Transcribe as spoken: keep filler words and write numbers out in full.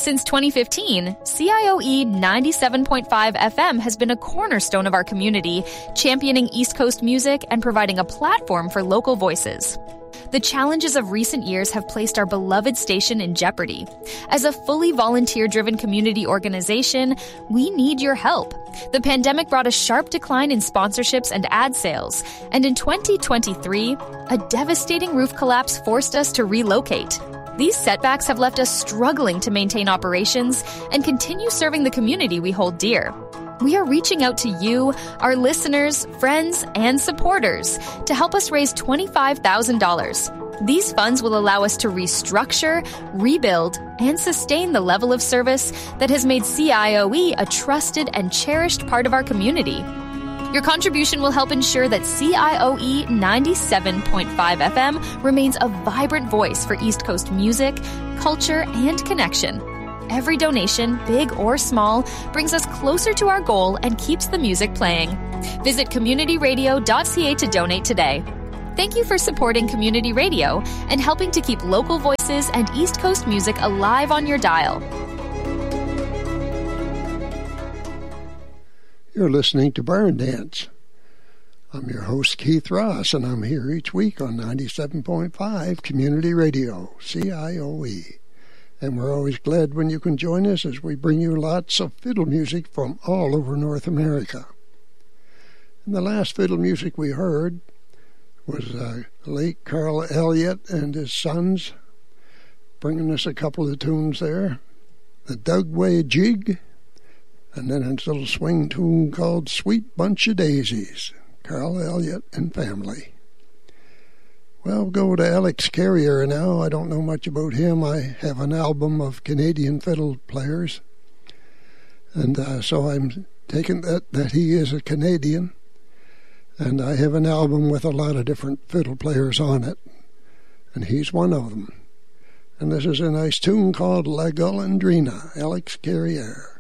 Since twenty fifteen, C I O E ninety-seven point five F M has been a cornerstone of our community, championing East Coast music and providing a platform for local voices. The challenges of recent years have placed our beloved station in jeopardy. As a fully volunteer-driven community organization, we need your help. The pandemic brought a sharp decline in sponsorships and ad sales, and in twenty twenty-three, a devastating roof collapse forced us to relocate. These setbacks have left us struggling to maintain operations and continue serving the community we hold dear. We are reaching out to you, our listeners, friends, and supporters to help us raise twenty-five thousand dollars. These funds will allow us to restructure, rebuild, and sustain the level of service that has made C I O E a trusted and cherished part of our community. Your contribution will help ensure that C I O E ninety-seven point five F M remains a vibrant voice for East Coast music, culture, and connection. Every donation, big or small, brings us closer to our goal and keeps the music playing. Visit community radio dot c a to donate today. Thank you for supporting community radio and helping to keep local voices and East Coast music alive on your dial. You're listening to Barn Dance. I'm your host, Keith Ross, and I'm here each week on ninety-seven point five Community Radio, C I O E. And we're always glad when you can join us as we bring you lots of fiddle music from all over North America. And the last fiddle music we heard was uh, late Carl Elliott and his sons, bringing us a couple of tunes there. The Dugway Jig, and then a little swing tune called Sweet Bunch of Daisies, Carl Elliott and family. Well, we'll go to Alex Carrier now. I don't know much about him. I have an album of Canadian fiddle players, and uh, so I'm taking that, that he is a Canadian, and I have an album with a lot of different fiddle players on it, and he's one of them. And this is a nice tune called La Golondrina, Alex Carrier.